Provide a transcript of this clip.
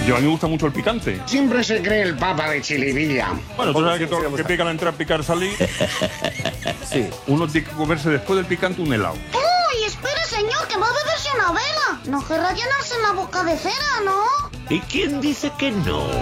Yo a mí me gusta mucho el picante. Siempre se cree el papa de Chilivilla. Bueno, tú sabes que todo lo que pica la entrada, picar salir. Sí. Uno tiene que comerse después del picante un helado. ¡Uy, espere, señor, que va a beberse una vela! No querrá llenarse la boca de cera, ¿no? ¿Y quién dice que no?